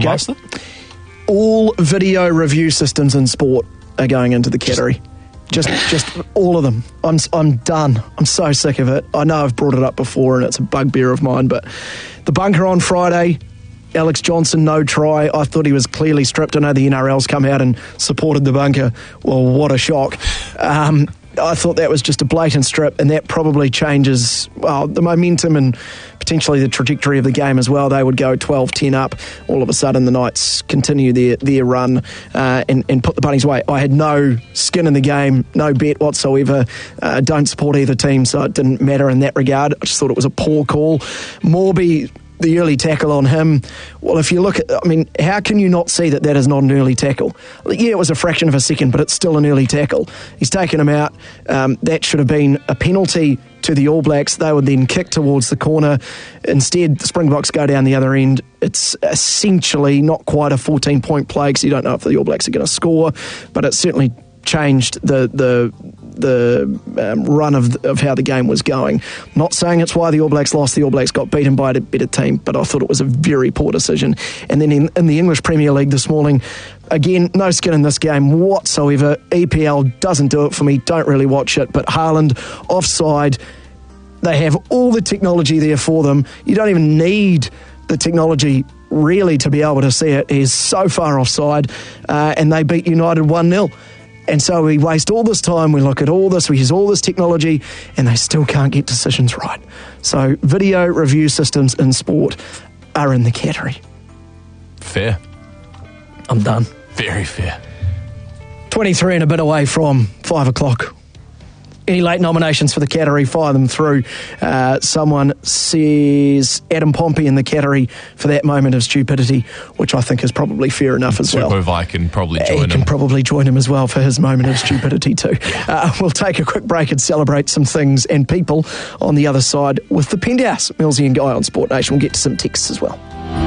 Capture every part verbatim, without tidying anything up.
Okay. Master? All video review systems in sport are going into the category. Just just all of them. I'm I'm done. I'm so sick of it. I know I've brought it up before and it's a bugbear of mine, but the bunker on Friday, Alex Johnson, no try. I thought he was clearly stripped. I know the N R L's come out and supported the bunker. Well, what a shock. Um, I thought that was just a blatant strip, and that probably changes, well, the momentum and potentially the trajectory of the game as well. They would go twelve ten up. All of a sudden, the Knights continue their, their run uh, and, and put the Bunnies away. I had no skin in the game, no bet whatsoever. Uh, don't support either team, so it didn't matter in that regard. I just thought it was a poor call. Morby, the early tackle on him, well, if you look at, I mean, how can you not see that that is not an early tackle? Yeah, it was a fraction of a second, but it's still an early tackle. He's taken him out. Um, that should have been a penalty to the All Blacks. They would then kick towards the corner. Instead, the Springboks go down the other end. It's essentially not quite a fourteen-point play because you don't know if the All Blacks are going to score, but it certainly changed the the the um, run of of how the game was going. Not saying it's why the All Blacks lost. The All Blacks got beaten by a better team, but I thought it was a very poor decision. And then in, in the English Premier League this morning, again, no skin in this game whatsoever. E P L doesn't do it for me. Don't really watch it. But Haaland, offside. They have all the technology there for them. You don't even need the technology really to be able to see it. He's so far offside, uh, and they beat United one nil. And so we waste all this time, we look at all this, we use all this technology, and they still can't get decisions right. So video review systems in sport are in the category. Fair. I'm done. Very fair. twenty-three and a bit away from five o'clock. Any late nominations for the category, fire them through. Uh, someone says Adam Pompey in the category for that moment of stupidity, which I think is probably fair enough as well. Supervi can probably join him. He can probably join him as well for his moment of stupidity too. Uh, we'll take a quick break and celebrate some things and people on the other side with the Penthouse. Millsy and Guy on Sport Nation. We'll get to some texts as well.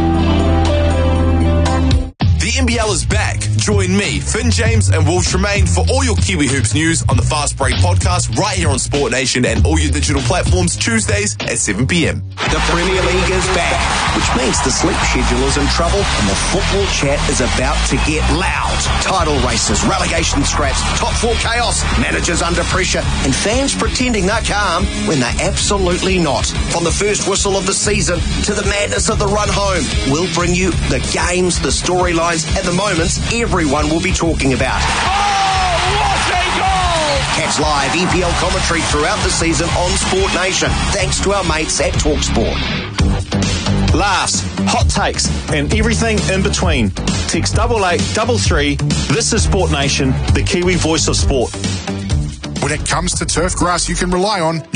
The N B L is back. Join me, Finn James and Will Tremaine for all your Kiwi Hoops news on the Fast Break podcast right here on Sport Nation and all your digital platforms Tuesdays at seven p.m. The Premier League is back, which means the sleep schedule is in trouble and the football chat is about to get loud. Title races, relegation scraps, top four chaos, managers under pressure, and fans pretending they're calm when they're absolutely not. From the first whistle of the season to the madness of the run home, we'll bring you the games, the storylines, and the moments everyone will be talking about. Oh, what a goal! Catch live E P L commentary throughout the season on Sport Nation, thanks to our mates at TalkSport. Laughs, hot takes, and everything in between. Text double eight double three. This is Sport Nation, the Kiwi voice of sport. When it comes to turf grass you can rely on,